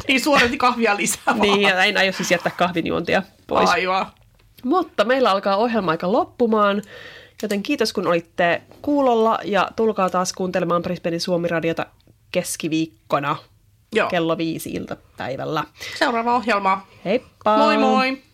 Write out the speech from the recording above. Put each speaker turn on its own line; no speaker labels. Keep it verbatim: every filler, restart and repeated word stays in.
Niin suorasti kahvia lisää vaan.
Niin, ja näin aio siis jättää kahvinjuontia pois.
Aivan.
Mutta meillä alkaa ohjelma-aika loppumaan, joten kiitos kun olitte kuulolla ja tulkaa taas kuuntelemaan Brisbanein Suomi-radiota keskiviikkona
Joo.
kello viisi iltapäivällä.
Seuraava ohjelma.
Heippa!
Moi moi!